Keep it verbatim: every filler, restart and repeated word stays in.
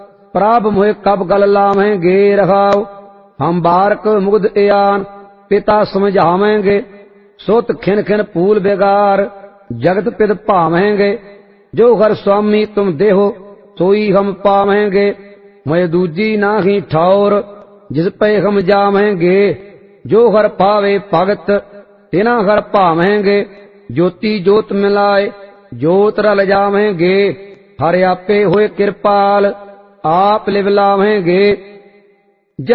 प्रभ मोहे कब गल लावेंगे रखाओ। हम बारक मुग्ध एयान पिता समझावेंगे, सुत खिन खिन फूल बेगार जगत पिद भावेंगे। जो हर स्वामी तुम देहो सोई हम पावेंगे, मैं दूजी नाही ठौर जिस पे हम जावेंगे। जो हर पावे भगत तिना हर भावेंगे, ज्योति जोत मिलाए जोत रल जावेंगे। हर आपे होए कृपाल आप लिव लावेंगे।